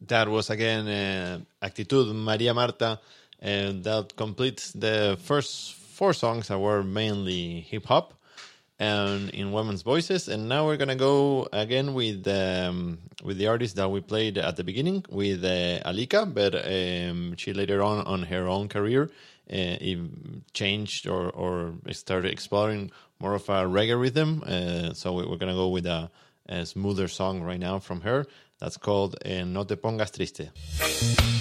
That was again Actitud, Maria Marta, and that completes the first four songs that were mainly hip hop and in women's voices. And now we're gonna go again with the artist that we played at the beginning with Alika, but she later on her own career changed or started exploring more of a reggae rhythm. So we're gonna go with a smoother song right now from her. That's called No Te Pongas Triste.